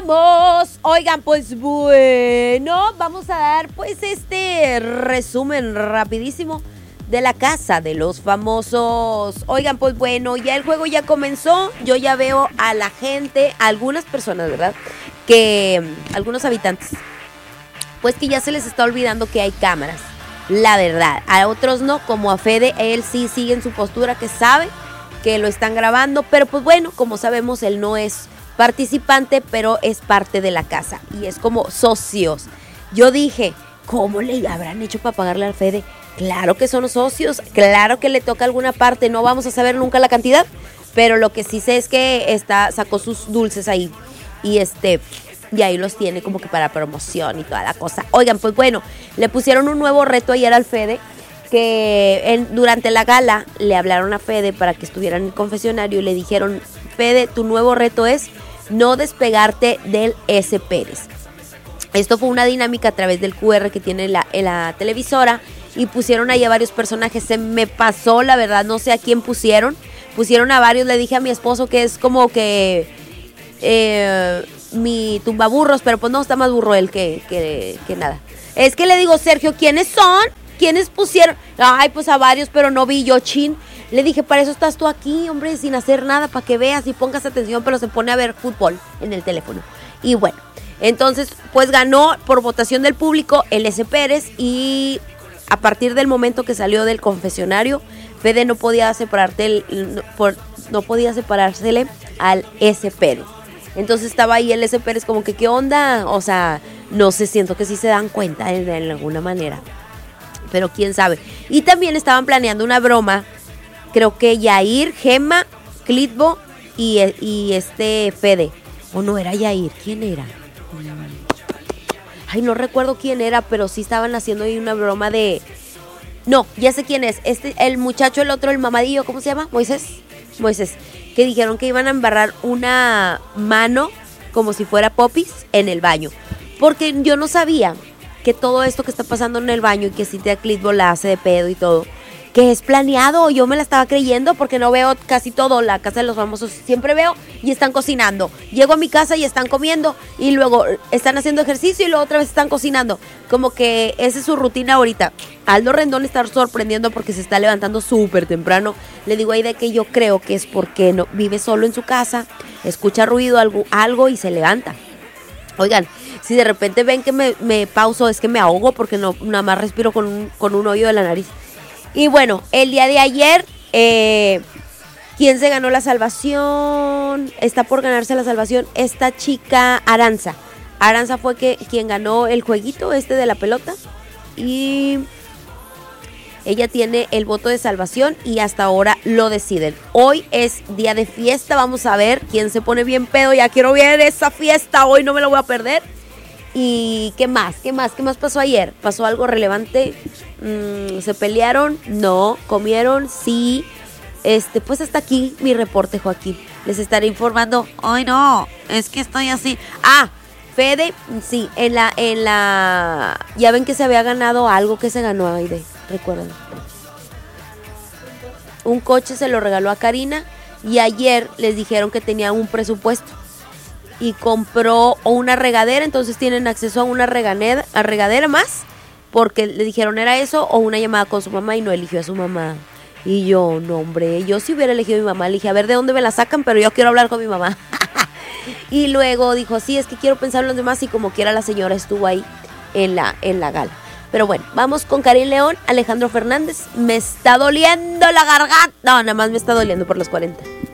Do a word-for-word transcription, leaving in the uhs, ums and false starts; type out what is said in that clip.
regresamos. Oigan, pues bueno, vamos a dar pues este resumen rapidísimo de la casa de los famosos. Oigan, pues bueno, ya el juego ya comenzó. Yo ya veo a la gente, a algunas personas, ¿verdad? Que algunos habitantes, pues que ya se les está olvidando que hay cámaras. La verdad, a otros no, como a Fede, él sí sigue en su postura, que sabe que lo están grabando, pero pues bueno, como sabemos, él no es participante, pero es parte de la casa y es como socios. Yo dije, ¿cómo le habrán hecho para pagarle al Fede? Claro que son socios, claro que le toca alguna parte, no vamos a saber nunca la cantidad, pero lo que sí sé es que está, sacó sus dulces ahí y este, y ahí los tiene como que para promoción y toda la cosa. Oigan, pues bueno, le pusieron un nuevo reto ayer al Fede, que en, durante la gala le hablaron a Fede para que estuviera en el confesionario y le dijeron, Fede, tu nuevo reto es no despegarte del S. Pérez. Esto fue una dinámica a través del Q R que tiene la, la televisora y pusieron ahí a varios personajes. Se me pasó, la verdad, no sé a quién pusieron. Pusieron a varios, le dije a mi esposo que es como que eh, mi tumbaburros, pero pues no, está más burro él que, que, que nada. Es que le digo, Sergio, ¿quiénes son? ¿Quiénes pusieron? Ay, pues a varios, pero no vi yo, chin. Le dije, para eso estás tú aquí, hombre, sin hacer nada, para que veas y pongas atención, pero se pone a ver fútbol en el teléfono. Y bueno, entonces, pues ganó por votación del público el S. Pérez y a partir del momento que salió del confesionario, Fede no podía separarte el, no, por, no podía separársele al S. Pérez. Entonces estaba ahí el S. Pérez como que, ¿qué onda? O sea, no sé, siento que sí se dan cuenta de, de alguna manera. Pero quién sabe. Y también estaban planeando una broma. Creo que Yair, Gemma, Clitbo y, y este Fede. ¿O no era Yair? ¿Quién era? Ay, no recuerdo quién era, pero sí estaban haciendo ahí una broma de... No, ya sé quién es. Este, el muchacho, el otro, el mamadillo, ¿cómo se llama? Moisés. Moisés. Que dijeron que iban a embarrar una mano como si fuera popis en el baño. Porque yo no sabía que todo esto que está pasando en el baño y que Cintia Clitbo la hace de pedo y todo, que es planeado. Yo me la estaba creyendo porque no veo casi todo la casa de los famosos. Siempre veo y están cocinando. Llego a mi casa y están comiendo y luego están haciendo ejercicio y luego otra vez están cocinando. Como que esa es su rutina ahorita. Aldo Rendón está sorprendiendo porque se está levantando súper temprano. Le digo ahí de que yo creo que es porque no vive solo en su casa, escucha ruido, algo, algo y se levanta. Oigan, si de repente ven que me, me pauso, es que me ahogo porque no, nada más respiro con un, con un hoyo de la nariz. Y bueno, el día de ayer, eh, ¿quién se ganó la salvación? Está por ganarse la salvación esta chica Aranza. Aranza fue que, quien ganó el jueguito este de la pelota. Y ella tiene el voto de salvación y hasta ahora lo deciden. Hoy es día de fiesta, vamos a ver quién se pone bien pedo. Ya quiero ver esa fiesta, hoy no me la voy a perder. ¿Y qué más? ¿Qué más? ¿Qué más pasó ayer? ¿Pasó algo relevante? Mm, ¿Se pelearon? No. ¿Comieron? Sí. Este, pues hasta aquí mi reporte, Joaquín. Les estaré informando. Ay, no, es que estoy así. Ah, Fede, sí, en la, en la... Ya ven que se había ganado algo. Que se ganó, Aide, recuerdan. Un coche se lo regaló a Karina. Y ayer les dijeron que tenía un presupuesto y compró una regadera, entonces tienen acceso a una regadera, a regadera más, porque le dijeron era eso o una llamada con su mamá y no eligió a su mamá. Y yo, no hombre, yo si hubiera elegido a mi mamá, le dije, a ver de dónde me la sacan, pero yo quiero hablar con mi mamá. Y luego dijo, sí, es que quiero pensar en los demás y como quiera la señora estuvo ahí en la, en la gala. Pero bueno, vamos con Karim León, Alejandro Fernández. Me está doliendo la garganta. No, nada más me está doliendo por los cuarenta.